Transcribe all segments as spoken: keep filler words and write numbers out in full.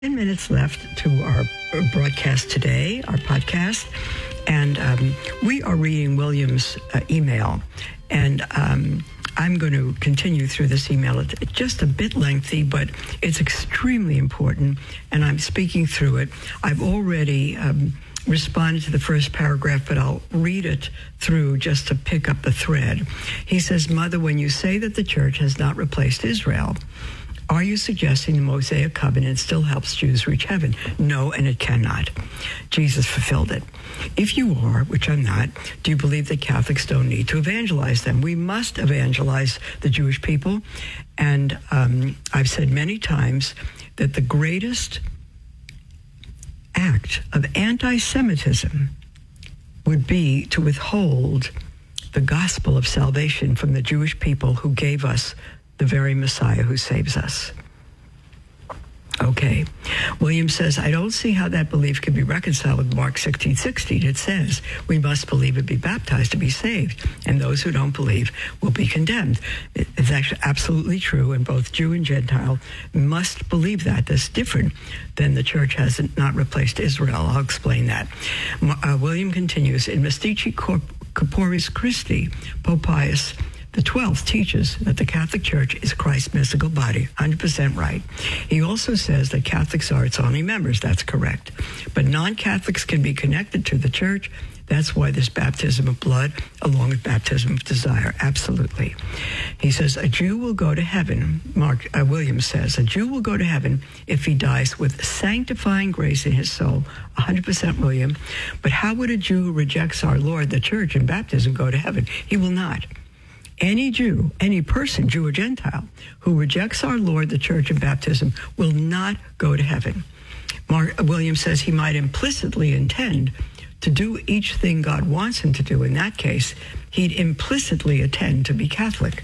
ten minutes left to our broadcast today, our podcast, and um, we are reading William's uh, email, and um, I'm going to continue through this email. It's just a bit lengthy, but it's extremely important, and I'm speaking through it. I've already um, responded to the first paragraph, but I'll read it through just to pick up the thread. He says, Mother, when you say that the church has not replaced Israel, are you suggesting the Mosaic covenant still helps Jews reach heaven? No, and it cannot. Jesus fulfilled it. If you are, which I'm not, do you believe that Catholics don't need to evangelize them? We must evangelize the Jewish people. And um, I've said many times that the greatest act of anti-Semitism would be to withhold the gospel of salvation from the Jewish people who gave us the very Messiah who saves us. Okay. William says, I don't see how that belief can be reconciled with Mark sixteen sixteen. It says, we must believe and be baptized to be saved, and those who don't believe will be condemned. It's actually absolutely true, and both Jew and Gentile must believe that. That's different than the church has not replaced Israel. I'll explain that. Uh, William continues, in Mystici Corporis Christi, Pope Pius the twelfth teaches that the Catholic Church is Christ's mystical body, one hundred percent right. He also says that Catholics are its only members. That's correct. But non-Catholics can be connected to the Church. That's why there's baptism of blood along with baptism of desire. Absolutely. He says, a Jew will go to heaven, Mark uh, Williams says, a Jew will go to heaven if he dies with sanctifying grace in his soul. one hundred percent William. But how would a Jew who rejects our Lord, the Church, and baptism go to heaven? He will not. Any Jew, any person, Jew or Gentile, who rejects our Lord, the Church, and baptism will not go to heaven. Mark Williams says he might implicitly intend to do each thing God wants him to do. In that case, he'd implicitly intend to be Catholic.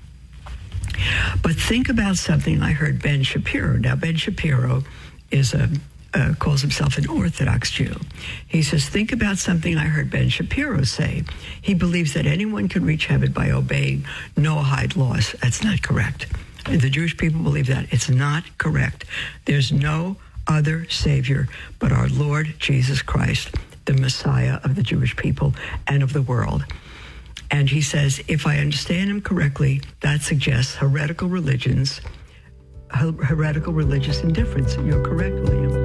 But think about something I heard Ben Shapiro. Now, Ben Shapiro is a Uh, calls himself an Orthodox Jew. He says, think about something I heard Ben Shapiro say. He believes that anyone can reach heaven by obeying Noahide laws. That's not correct. The Jewish people believe that. It's not correct. There's no other Savior but our Lord Jesus Christ, the Messiah of the Jewish people and of the world. And he says, if I understand him correctly, that suggests heretical religions, heretical religious indifference. You're correct, William.